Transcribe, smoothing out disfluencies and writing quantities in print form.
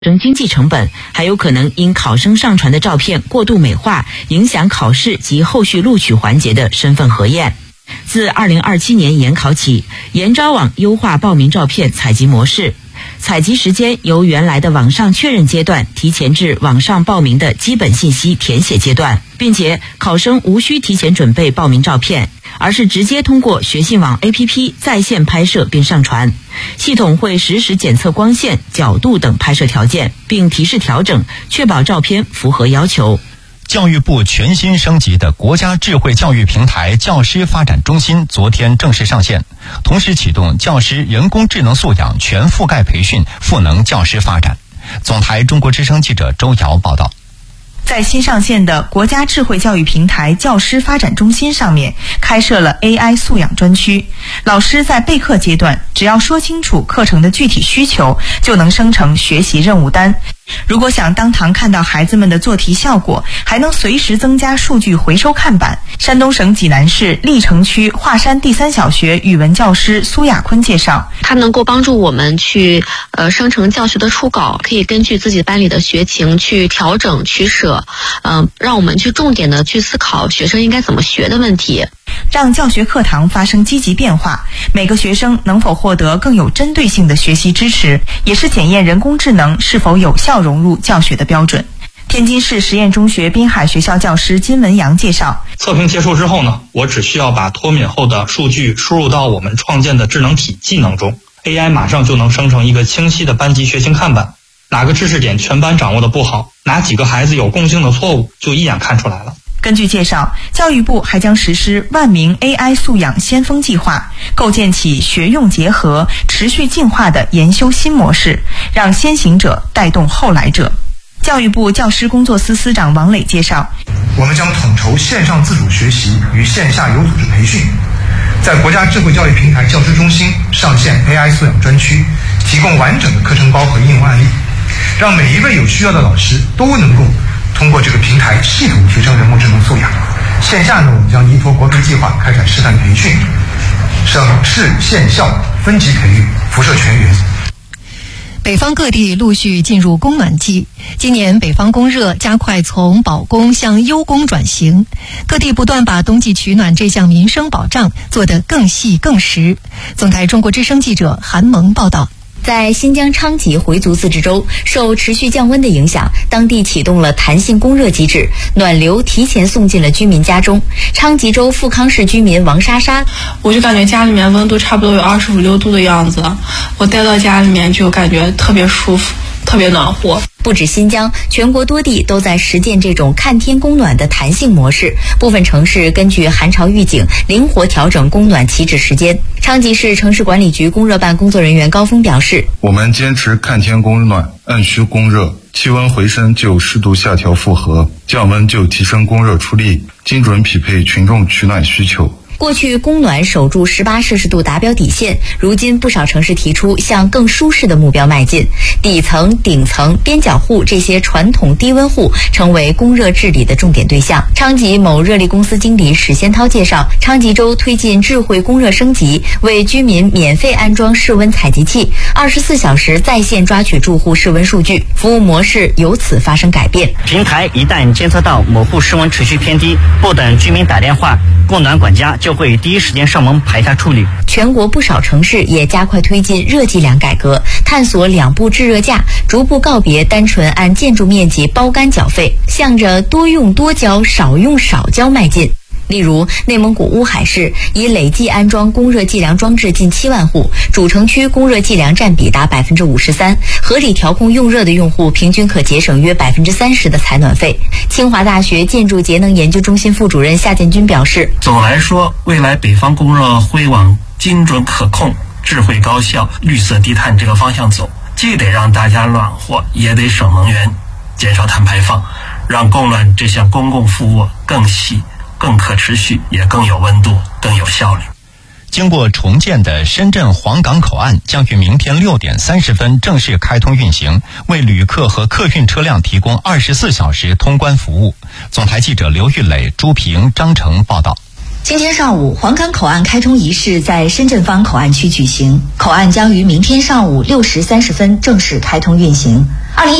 生经济成本，还有可能因考生上传的照片过度美化，影响考试及后续录取环节的身份核验。自2027年研考起，研招网优化报名照片采集模式，采集时间由原来的网上确认阶段提前至网上报名的基本信息填写阶段，并且考生无需提前准备报名照片，而是直接通过学信网 APP 在线拍摄并上传。系统会实时检测光线、角度等拍摄条件，并提示调整，确保照片符合要求。 教育部全新升级的国家智慧教育平台教师发展中心昨天正式上线，同时启动教师人工智能素养全覆盖培训，赋能教师发展。总台中国之声记者周瑶报道。 在新上线的国家智慧教育平台教师发展中心上面，开设了 AI 素养专区。老师在备课阶段，只要说清楚课程的具体需求，就能生成学习任务单。如果想当堂看到孩子们的做题效果，还能随时增加数据回收看板。山东省济南市历城区华山第三小学语文教师苏亚坤介绍， 它能够帮助我们去生成教学的初稿，可以根据自己班里的学情去调整取舍，让我们去重点的去思考学生应该怎么学的问题， 让教学课堂发生积极变化。每个学生能否获得更有针对性的学习支持，也是检验人工智能是否有效融入教学的标准。天津市实验中学滨海学校教师金文阳介绍， 测评结束之后呢，我只需要把脱敏后的数据输入到我们创建的智能体技能中， AI 马上就能生成一个清晰的班级学情看板，哪个知识点全班掌握的不好，哪几个孩子有共性的错误，就一眼看出来了。 根据介绍，教育部还将实施万名 AI 素养先锋计划，构建起学用结合、持续进化的研修新模式，让先行者带动后来者。教育部教师工作司司长王磊介绍， 我们将统筹线上自主学习与线下有组织培训，在国家智慧教育平台教师中心上线 AI 素养专区，提供完整的课程包和应用案例，让每一位有需要的老师都能够通过这个平台系统提升人工智能素养。线下呢，我们将依托国培计划开展示范培训，省市县校分级培育，辐射全员。 北方各地陆续进入供暖季，今年北方供热加快从保供向优供转型，各地不断把冬季取暖这项民生保障做得更细更实。总台中国之声记者韩萌报道。 在新疆昌吉回族自治州，受持续降温的影响，当地启动了弹性供热机制，暖流提前送进了居民家中。昌吉州富康市居民王莎莎， 我就感觉家里面温度差不多有25、26度的样子，我待到家里面就感觉特别舒服，特别暖和。 不止新疆，全国多地都在实践这种看天供暖的弹性模式，部分城市根据寒潮预警灵活调整供暖起止时间。昌吉市城市管理局供热办工作人员高峰表示， 我们坚持看天供暖，按需供热，气温回升就适度下调负荷，降温就提升供热出力，精准匹配群众取暖需求。 过去供暖守住18摄氏度达标底线，如今不少城市提出向更舒适的目标迈进，底层、顶层、边角户这些传统低温户成为供热治理的重点对象。昌吉某热力公司经理史先涛介绍，昌吉州推进智慧供热升级，为居民免费安装室温采集器，24小时在线抓取住户室温数据，服务模式由此发生改变。 平台一旦监测到某户室温持续偏低，不等居民打电话，供暖管家就会第一时间上门排查处理。 全国不少城市也加快推进热计量改革，探索两步制热价，逐步告别单纯按建筑面积包干缴费，向着多用多交、少用少交迈进。例如，内蒙古乌海市已累计安装供热计量装置近7万户，主城区供热计量占比达53%，合理调控用热的用户平均可节省约30%的采暖费。清华大学建筑节能研究中心副主任夏建军表示， 总的来说，未来北方供热会往精准可控、智慧高效、绿色低碳这个方向走，既得让大家暖和，也得省能源，减少碳排放，让供暖这项公共服务更细、更可持续，也更有温度、更有效率。 经过重建的深圳黄港口岸将于明天6点30分正式开通运行，为旅客和客运车辆提供24小时通关服务。总台记者刘玉磊、朱平、张成报道。 今天上午，黄港口岸开通仪式在深圳方口岸区举行，口岸将于明天上午6时30分正式开通运行。